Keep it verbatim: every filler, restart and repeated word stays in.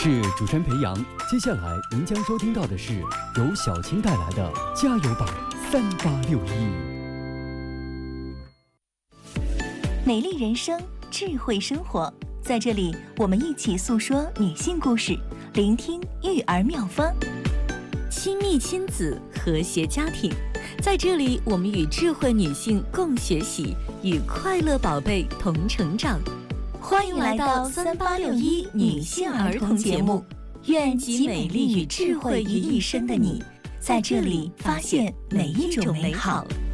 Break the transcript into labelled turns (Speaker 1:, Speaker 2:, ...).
Speaker 1: 是主持人裴阳。接下来您将收听到的是由小青带来的加油吧三八六一。
Speaker 2: 美丽人生，智慧生活，在这里我们一起诉说女性故事，聆听育儿妙方。
Speaker 3: 亲密亲子，和谐家庭，在这里我们与智慧女性共学习，与快乐宝贝同成长。
Speaker 2: 欢迎来到三八六一女性儿童节目，愿集美丽与智慧于一身的你，在这里发现每一种美好。